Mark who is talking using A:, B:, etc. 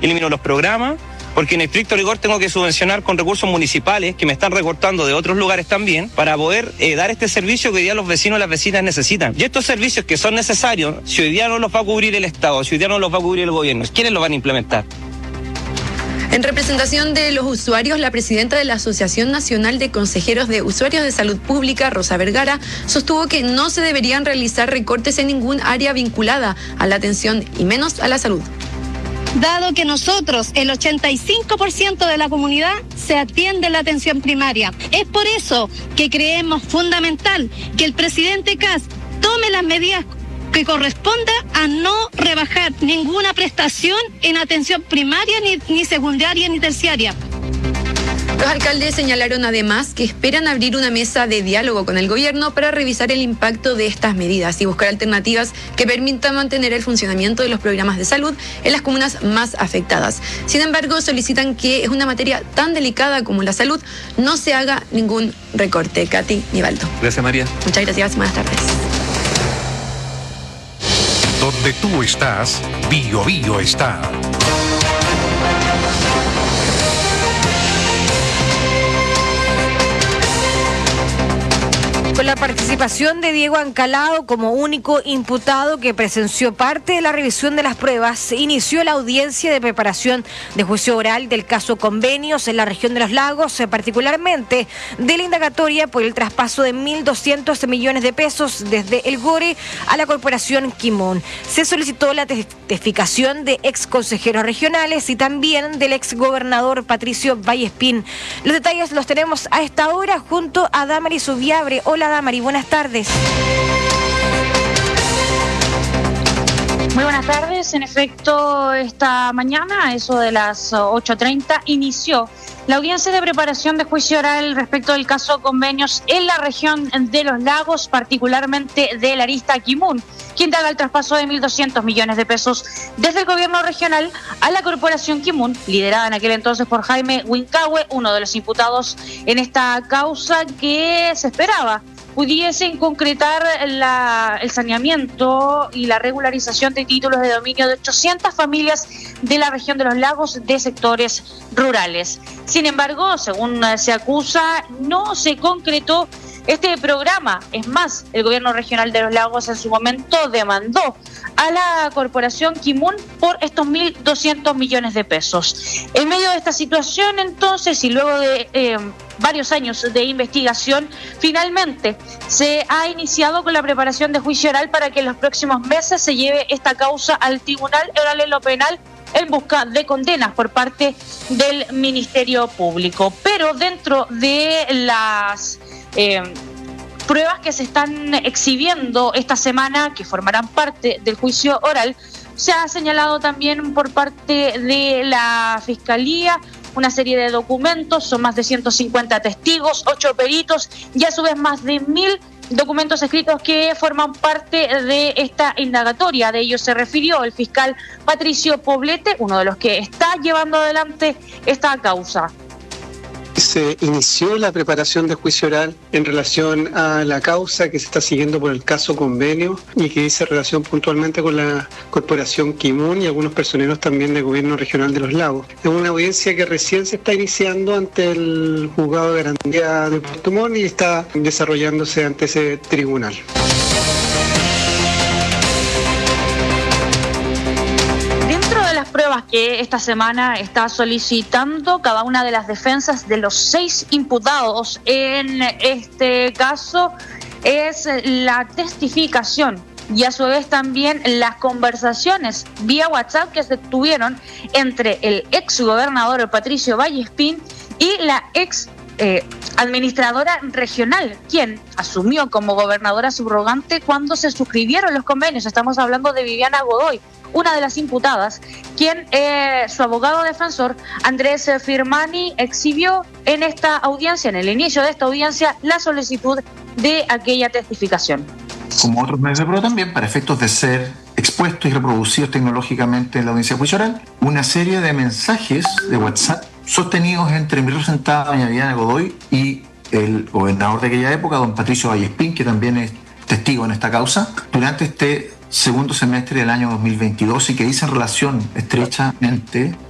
A: elimino los programas, porque en estricto rigor tengo que subvencionar con recursos municipales que me están recortando de otros lugares también para poder dar este servicio que hoy día los vecinos y las vecinas necesitan. Y estos servicios que son necesarios, si hoy día no los va a cubrir el Estado, si hoy día no los va a cubrir el gobierno, ¿quiénes los van a implementar?
B: En representación de los usuarios, la presidenta de la Asociación Nacional de Consejeros de Usuarios de Salud Pública, Rosa Vergara, sostuvo que no se deberían realizar recortes en ningún área vinculada a la atención y menos a la salud.
C: Dado que nosotros, el 85% de la comunidad, se atiende en la atención primaria. Es por eso que creemos fundamental que el presidente Kast tome las medidas que corresponda a no rebajar ninguna prestación en atención primaria, ni secundaria, ni terciaria.
B: Los alcaldes señalaron además que esperan abrir una mesa de diálogo con el gobierno para revisar el impacto de estas medidas y buscar alternativas que permitan mantener el funcionamiento de los programas de salud en las comunas más afectadas. Sin embargo, solicitan que en una materia tan delicada como la salud no se haga ningún recorte. Katy, Nivaldo.
D: Gracias, María.
B: Muchas gracias. Buenas tardes.
E: Donde tú estás, Bio Bio está.
F: Con la participación de Diego Ancalao como único imputado que presenció parte de la revisión de las pruebas, inició la audiencia de preparación de juicio oral del caso Convenios en la región de los lagos, particularmente de la indagatoria por el traspaso de 1.200 millones de pesos desde el GORE a la corporación Kimón. Se solicitó la testificación de ex consejeros regionales y también del ex gobernador Patricio Vallespín. Los detalles los tenemos a esta hora junto a Damaris Ubiabre. Hola Damaris, buenas tardes.
G: Muy buenas tardes. En efecto, esta mañana, a eso de las 8:30, inició la audiencia de preparación de juicio oral respecto del caso Convenios en la región de los lagos, particularmente de la arista Kimún, quien indaga el traspaso de 1.200 millones de pesos desde el gobierno regional a la corporación Kimún, liderada en aquel entonces por Jaime Huincahue, uno de los imputados en esta causa que se esperaba pudiesen concretar el saneamiento y la regularización de títulos de dominio de 800 familias de la región de los lagos de sectores rurales. Sin embargo, según se acusa, no se concretó este programa. Es más, el gobierno regional de los lagos en su momento demandó a la corporación Kimún por estos 1.200 millones de pesos. En medio de esta situación, entonces, y luego de varios años de investigación, finalmente se ha iniciado con la preparación de juicio oral para que en los próximos meses se lleve esta causa al Tribunal Oral en lo Penal en busca de condenas por parte del Ministerio Público. Pero dentro de las pruebas que se están exhibiendo esta semana, que formarán parte del juicio oral, se ha señalado también por parte de la Fiscalía una serie de documentos. Son más de 150 testigos, 8 peritos y a su vez más de 1.000 documentos escritos que forman parte de esta indagatoria. De ellos se refirió el fiscal Patricio Poblete, uno de los que está llevando adelante esta causa.
H: Se inició la preparación de juicio oral en relación a la causa que se está siguiendo por el caso Convenio y que dice relación puntualmente con la corporación Kimún y algunos personeros también del gobierno regional de los lagos. Es una audiencia que recién se está iniciando ante el juzgado de garantía de Puerto Montt y está desarrollándose ante ese tribunal.
G: Pruebas que esta semana está solicitando cada una de las defensas de los 6 imputados en este caso es la testificación y a su vez también las conversaciones vía WhatsApp que se tuvieron entre el ex gobernador Patricio Vallespín y la ex administradora regional, quien asumió como gobernadora subrogante cuando se suscribieron los convenios. Estamos hablando de Viviana Godoy, una de las imputadas, quien su abogado defensor, Andrés Firmani, exhibió en esta audiencia, en el inicio de esta audiencia, la solicitud de aquella testificación.
I: Como otros medios de prueba también, para efectos de ser expuestos y reproducidos tecnológicamente en la audiencia juicio oral, una serie de mensajes de WhatsApp sostenidos entre mi representada, doña Viviana Godoy, y el gobernador de aquella época, don Patricio Vallespín, que también es testigo en esta causa, durante este segundo semestre del año 2022 y que dicen relación estrechamente